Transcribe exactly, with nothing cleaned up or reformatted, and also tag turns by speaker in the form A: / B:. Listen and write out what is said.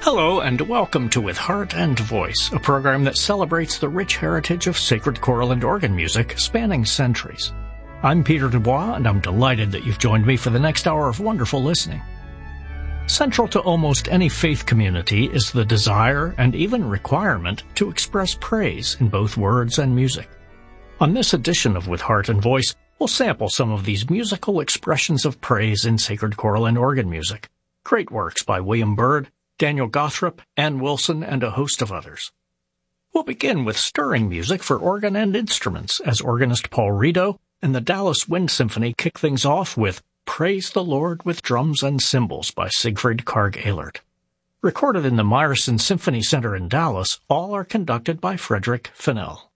A: Hello and welcome to With Heart and Voice, a program that celebrates the rich heritage of sacred choral and organ music spanning centuries. I'm Peter Dubois, and I'm delighted that you've joined me for the next hour of wonderful listening. Central to almost any faith community is the desire and even requirement to express praise in both words and music. On this edition of With Heart and Voice, we'll sample some of these musical expressions of praise in sacred choral and organ music. Great works by William Byrd, Daniel Gothrop, Ann Wilson, and a host of others. We'll begin with stirring music for organ and instruments as organist Paul Rideau and the Dallas Wind Symphony kick things off with Praise the Lord with Drums and Cymbals by Siegfried Karg-Elert. Recorded in the Meyerson Symphony Center in Dallas, all are conducted by Frederick Fennell.